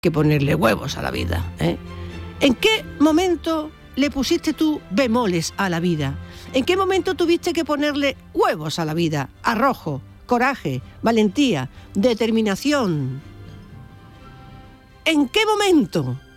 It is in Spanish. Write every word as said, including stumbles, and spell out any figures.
que ponerle huevos a la vida, ¿eh? ¿En qué momento le pusiste tú bemoles a la vida? ¿En qué momento tuviste que ponerle huevos a la vida? Arrojo, coraje, valentía, determinación. ¿En qué momento?